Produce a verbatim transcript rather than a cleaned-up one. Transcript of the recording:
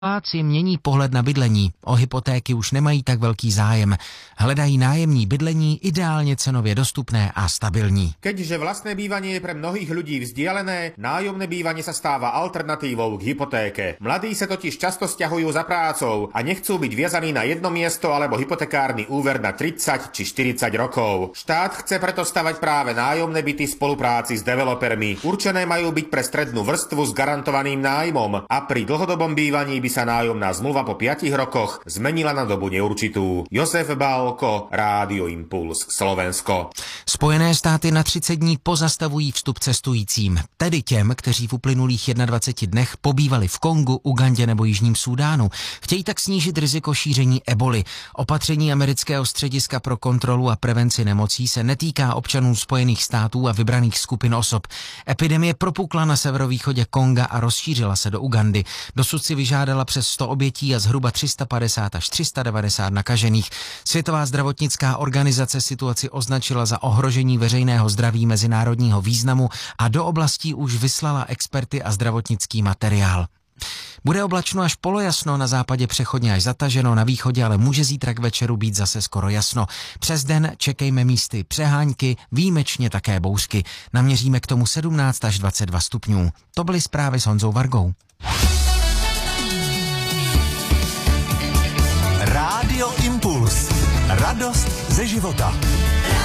Slováci mění pohled na bydlení. O hypotéky už nemají tak velký zájem. Hledají nájemní bydlení ideálně cenově dostupné a stabilní. Keďže vlastné bývanie je pre mnohých ľudí vzdialené, nájomné bývanie sa stáva alternatívou k hypotéke. Mladí sa totiž často sťahujú za prácou a nechcú byť viazaní na jedno miesto alebo hypotekárny úver na tridsať či štyridsať rokov. Štát chce preto stavať práve nájomné byty v spolupráci s developermi. Určené majú byť pre strednú vrstvu s garantovaným nájmom a pri dlhodobom bývaní by sa nájomná zmluva po piatich rokoch zmenila na dobu neurčitú. Josef Bálko, Rádio Impuls, Slovensko. Spojené státy na třicet dní pozastavují vstup cestujícím, tedy těm, kteří v uplynulých dvaceti jedna dnech pobývali v Kongu, Ugandě nebo Jižním Súdánu. Chtějí tak snížit riziko šíření eboli. Opatření amerického střediska pro kontrolu a prevenci nemocí se netýká občanů Spojených států a vybraných skupin osob. Epidemie propukla na severovýchodě Konga a rozšířila se do Ugandy. Dosud si vyžádala přes sto obětí a zhruba tři sta padesát až tři sta devadesát nakažených. Světová zdravotnická organizace situaci označila za ohrožení veřejného zdraví mezinárodního významu a do oblastí už vyslala experty a zdravotnický materiál. Bude oblačno až polojasno, na západě přechodně až zataženo, na východě ale může zítra k večeru být zase skoro jasno. Přes den čekejme místy přehánky, výjimečně také bouřky. Naměříme k tomu sedmnáct až dvacet dva stupňů. To byly zprávy s Honzou Vargou. Rádio Impuls. Radost ze života.